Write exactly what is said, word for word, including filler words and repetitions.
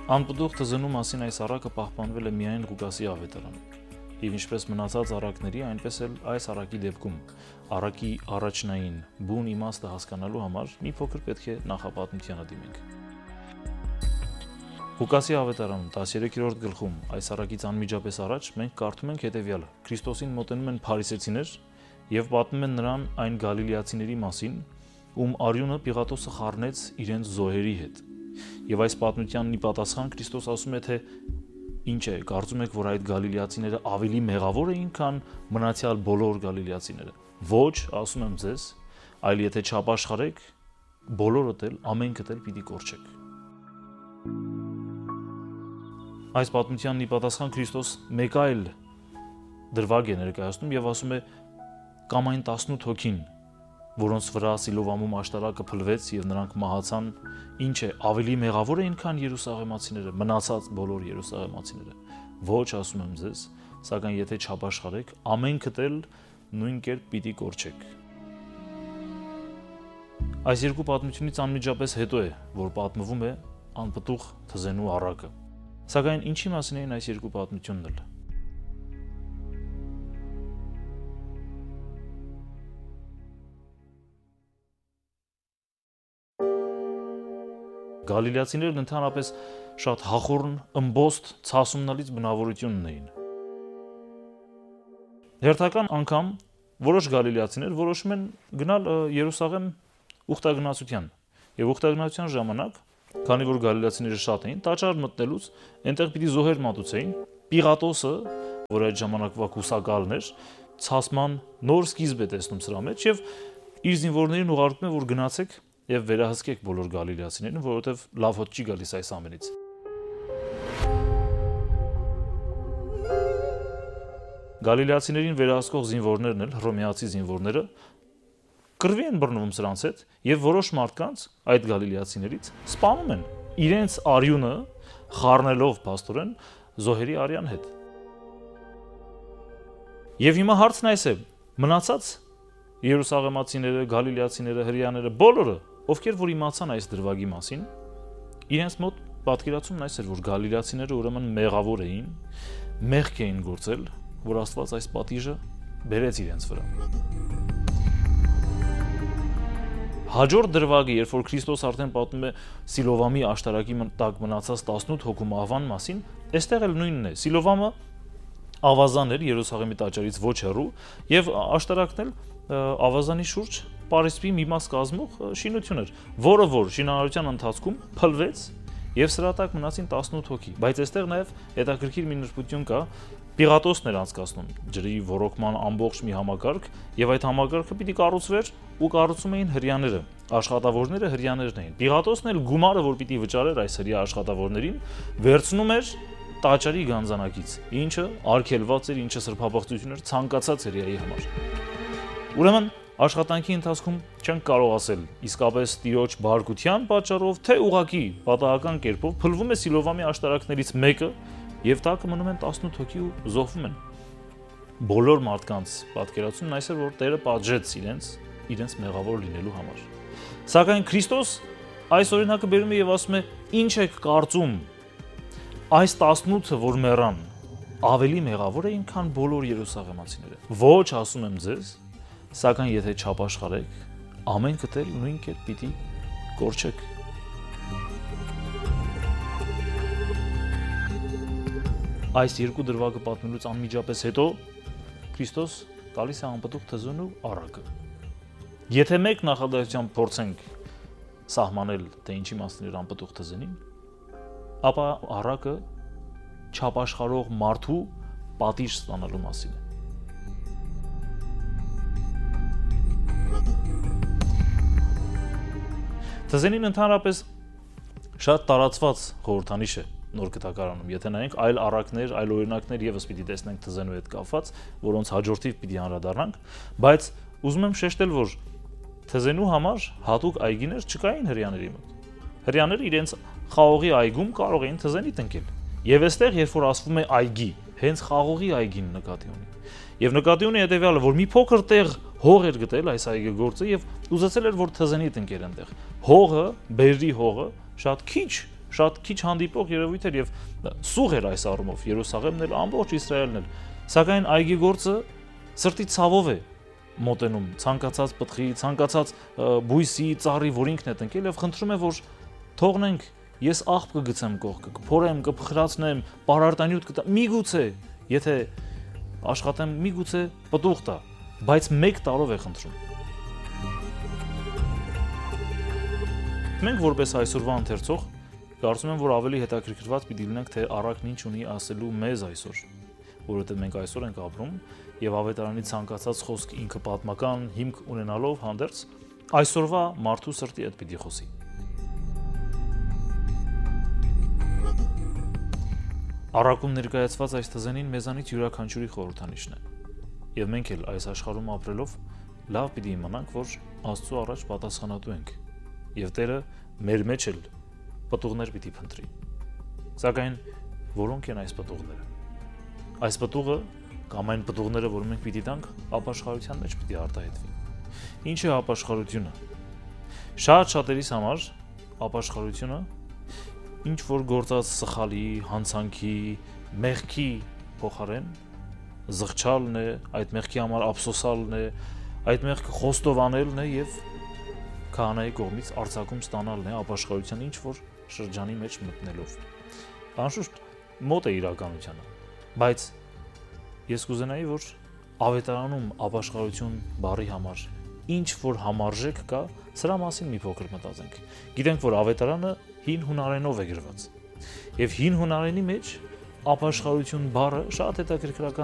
Անպտուղ թզնու մասին այս առակը պահպանվել է միայն Ղուկասի ավետարանում, եւ ինչպես մնացած առակների, այնպես էլ այս առակի դեպքում առակի առաջնային բուն իմաստը հասկանալու համար մի փոքր պետք է նախապատմությանը դիմենք։ Ղուկասի ավետարանում տասներորդ գլխում այս առակից անմիջապես առաջ մենք կարդում ենք հետևյալը. Քրիստոսին մոտենում են փարիսեցիներ եւ պատմում են նրան այն գալիլեացիների մասին, ում արյունը Պիղատոսը խառնեց իրենց զոհերի հետ։ Եվ այս պատմությանն ի պատասխան Քրիստոս ասում է, թե ինչ է, կարծում եք, որ այդ գալիլեացիները ավելի մեղավոր էին, քան մնացյալ բոլոր գալիլեացիները։ Ոչ, ասում եմ ձեզ, այլ եթե չապաշխարեք, բոլորդ էլ, ամենքդ էլ պիտի կորչեք։ Այս պատմությանն ի պատասխան Քրիստոս մեկ այլ դրվագ է ներկայացնում եւ ասում է կամ այն տասնութ հոգին, որոնց վրա Սիլովամում աշտարակը փլվեց եւ նրանք մահացան, ինչ է, ավելի մեղավոր էին, քան Երուսաղեմացիները, մնացած բոլոր Երուսաղեմացիները։ Ոչ, ասում եմ ձեզ, սակայն եթե չապաշխարեք, ամենքդ էլ նույն կերպ պիտի կորչեք։ Այս երկու պատմությունից անմիջապես հետո է, որ պատմվում է անպտուղ թզենու առակը։ Սակայն ինչի մասին էին այս երկու պատմությունն էլ։ Գալիլեացիներն ընդհանրապես շատ հախորն, ըմբոստ, ցասումնալից բնավորություն ունեին։ Հերթական անգամ որոշ գալիլեացիներ որոշում են գնալ Երուսաղեմ ուխտագնացության, եւ ուխտագնացության ժամանակ, քանի որ գալիլեացիները շատ էին, տաճար մտնելուց այնտեղ պիտի զոհեր մատուցեին, Պիղատոսը, որ այդ ժամանակվա կուսակալն էր, ցասման նոր սկիզբ է տեսնում սրա մեջ եւ իր զինվորներին ուղարկում է, որ գնացեք եւ վերահսկեք բոլոր գալիլեացիներին, որովհետեւ լավ հոտ չի գալիս այս ամենից։ Գալիլեացիներին վերահսկող զինվորներն էլ, հռոմեացի զինվորները, կռվի են բռնվում սրանց հետ եւ որոշ մարդկանց այդ գալիլեացիներից սպանում են իրենց արյունը խառնելով փաստորեն զոհերի արյան հետ։ Եվ հիմա հարցն այս է. մնացած Երուսաղեմացիները, գալիլեացիները, հրեաները, բոլորը, ովքեր որ իմացան այս դրվագի մասին, իրենց մոտ պատկերացումն այս էր, որ գալիլեացիները ուրեմն մեղավոր էին, մեղք էին գործել, որ Աստված այս պատիժը բերեց իրենց վրա։ Հաջորդ դրվագը, երբ որ Քրիստոս արդեն պատմում է Սիլովամի աշտարակի տակ մնացած տասնութ հոգու մահվան մասին, այստեղ էլ նույնն է։ Սիլովամը ավազան էր Երուսաղեմի տաճարից ոչ հեռու, եւ աշտարակն էլ ավազանի շուրջ Պարիսպի մի մաս կազմող շինություն էր, որը որ շինարարության ընթացքում փլվեց եւ սրա տակ մնացին տասնութ հոգի, բայց այստեղ նաեւ հետաքրքիր մի նշություն կա, Պիղատոսն էր անցկացնում ջրի ռոռոկման ամբողջ մի համակարգ եւ այդ համակարգը պիտի կառուցվեր ու կառուցում էին հրեաները, աշխատավորները հրեաներն էին։ Պիղատոսն էլ գումարը, որ պիտի վճարեր այս հրեա աշխատավորներին, վերցնում էր տաճարի գանձանակից, ինչը արգելված էր, ինչը սրբապղծություն էր ցանկացած հրեայի համար։ Ուրեմն աշխատանքի ընթացքում չենք կարող ասել իսկապես տիրոջ բարկության պատճառով, թե ուղղակի պատահական կերպով փլվում է Սիլովամի աշտարակներից մեկը եւ տակը մնում են տասնութ հոգի ու զոհվում են։ Բոլոր մարդկանց պատկերացումն այս է, որ Տերը պատժեց իրենց, իրենց մեղավոր լինելու համար։ Սակայն Քրիստոս այս օրինակը բերում է եւ ասում է. «Ինչ եք կարծում, այս տասնութը, որ մեռան, ավելի մեղավոր էին, քան բոլոր երուսաղեմացիները։ Ոչ, ասում եմ ձեզ, սակայն եթե չապաշխարեք, ամենքդ էլ նույն կերպ պիտի կորչեք»։ Այս երկու դրվագը պատմելուց անմիջապես հետո Քրիստոս տալիս է անպտուղ թզենու առակը։ Եթե մեկ նախադասությամբ փորձենք սահմանել, թե ինչի մասին էր անպտուղ թզենին, ապա առակը չապաշխարող մարդու պատիժ ստանալու մասին է։ Թզենին ընդհանրապես շատ տարածված խորհրդանիշ է նոր գտակարանում, եթե նայենք այլ առակներ, այլ օրինակներ եւս պիտի տեսնենք թզենու հետ կապված, որոնց հաջորդիվ պիտի անդրադառնանք, բայց ուզում եմ շեշտել, որ թզենու համար հատուկ այգիներ չկային հրեաների մոտ։ Հրեաները իրենց խաղողի այգում կարող էին թզենի տնկել։ Եվ այստեղ, երբ որ ասվում է այգի, հենց խաղողի այգին նկատի ունի։ Եվ նկատի ունի հետեւյալը, որ մի փոքր տեղ հող էր գտել այս այգեգործը եւ ուզեցել էր, որ թզենի տնկեր այնտեղ։ Հողը, բերրի հողը շատ քիչ շատ քիչ հանդիպող երևույթ էր եւ սուղ էր այս առումով Երուսաղեմն էլ ամբողջ Իսրայելն էլ, սակայն այգեգործը սրտի ցավով է մոտենում ցանկացած պտղի, ցանկացած բույսի, ծառի, որ ինքն է տնկել եւ խնդրում է, որ թողնենք, ես աղբ կգցեմ կողքը, կփորեմ, կփխրացնեմ, պարարտանյութ կտամ, միգուցե, եթե աշխատեմ, միգուցե պտուղ տա, բայց մեկ տարով է խնդրում։ Մենք որպես այսօրվա ընթերցող կարծում եմ, որ ավելի հետաքրքրված պիտի լինենք, թե առակն ինչ ունի ասելու մեզ այսօր, որովհետև մենք այսօր ենք ապրում եւ ավետարանի ցանկացած խոսք ինքը պատմական հիմք ունենալով հանդերձ այսօրվա մարդու սրտի հետ պիտի խոսի։ Առակում ներկայացված այս թզենին մեզանից յուրաքանչյուրի խորհրդանիշն է։ Եվ մենք էլ այս աշխարհում ապրելով լավ պիտի իմանանք, որ Աստծո առաջ պատասխանատու ենք։ Եվ Տերը մեր մեջ էլ պտուղներ պիտի փնտրի։ Սակայն որոնք են այս պտուղները։ Այս պտուղը կամ այն պտուղները, որ մենք պիտի տանք, ապաշխարության մեջ պիտի արտահայտվի։ Ինչ է ապաշխարությունը։ Շատ շատերիս համար ապաշխարությունը ինչ որ գործած սխալի, հանցանքի, մեղքի փոխարեն զղջալն է, այդ մեղքի համար ափսոսալն է, այդ մեղքը խոստովանելն է եւ քահանայի կողմից արձակում ստանալն է ապաշխարության ինչ որ շրջանի մեջ մտնելով։ Անշուշտ մոտ է իրականությանը, բայց ես կուզենայի, որ ավետարանում ապաշխարություն բառի համար ինչ որ համարժեք կա, սրա մասին մի փոքր մտածենք։ Գիտենք, որ ավետարանը հին հունարենով է գրված։ Եվ հին հունարենի մեջ ապաշխարություն բառը շատ հետաքրքրական